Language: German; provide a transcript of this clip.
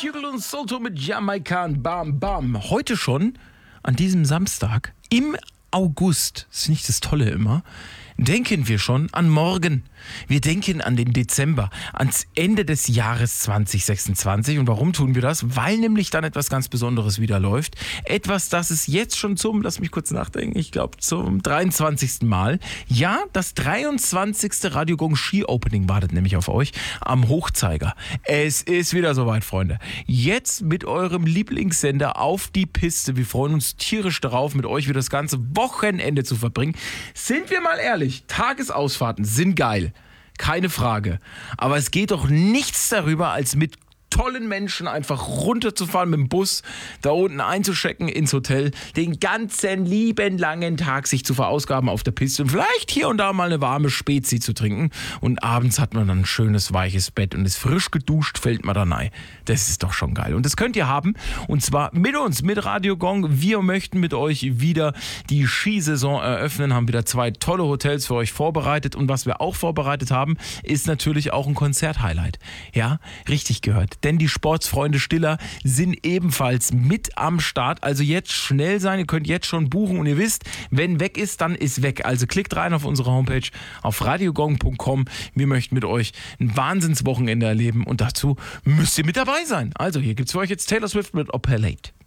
Hugel und Solto mit Jamaikan Bam Bam. Heute schon, an diesem Samstag, im August, ist nicht das Tolle immer, denken wir schon an morgen. Wir denken an den Dezember, ans Ende des Jahres 2026. Und warum tun wir das? Weil nämlich dann etwas ganz Besonderes wieder läuft. Etwas, das es jetzt schon lass mich kurz nachdenken, ich glaube zum 23. Mal. Ja, das 23. Radio Gong Ski Opening wartet nämlich auf euch am Hochzeiger. Es ist wieder soweit, Freunde. Jetzt mit eurem Lieblingssender auf die Piste. Wir freuen uns tierisch darauf, mit euch wieder das ganze Wochenende zu verbringen. Sind wir mal ehrlich, Tagesausfahrten sind geil. Keine Frage. Aber es geht doch nichts darüber, als mit tollen Menschen einfach runterzufahren mit dem Bus, da unten einzuchecken ins Hotel, den ganzen lieben langen Tag sich zu verausgaben auf der Piste und vielleicht hier und da mal eine warme Spezi zu trinken. Und abends hat man dann ein schönes, weiches Bett und ist frisch geduscht, fällt man da rein. Das ist doch schon geil. Und das könnt ihr haben. Und zwar mit uns, mit Radio Gong. Wir möchten mit euch wieder die Skisaison eröffnen, haben wieder 2 tolle Hotels für euch vorbereitet. Und was wir auch vorbereitet haben, ist natürlich auch ein Konzerthighlight. Ja, richtig gehört. Denn die Sportsfreunde Stiller sind ebenfalls mit am Start. Also jetzt schnell sein, ihr könnt jetzt schon buchen und ihr wisst, wenn weg ist, dann ist weg. Also klickt rein auf unsere Homepage auf radiogong.com. Wir möchten mit euch ein Wahnsinnswochenende erleben und dazu müsst ihr mit dabei sein. Also hier gibt's für euch jetzt Taylor Swift mit Opalate.